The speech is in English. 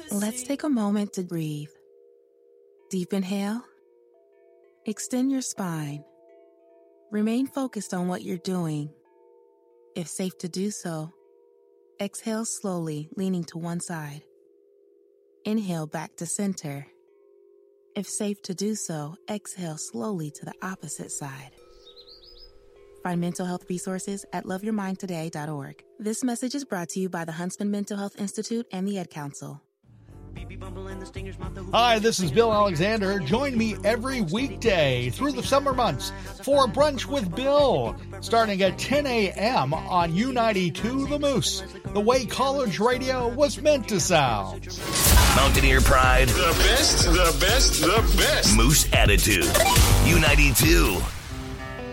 Let's take a moment to breathe. Deep inhale. Extend your spine. Remain focused on what you're doing. If safe to do so, exhale slowly, leaning to one side. Inhale back to center. If safe to do so, exhale slowly to the opposite side. Find mental health resources at loveyourmindtoday.org. This message is brought to you by the Huntsman Mental Health Institute and the Ad Council. Hi, this is Bill Alexander. Join me every weekday through the summer months for Brunch with Bill, starting at 10 a.m. on U92 The Moose, the way college radio was meant to sound. Mountaineer pride. The best, the best, the best. Moose attitude. U92.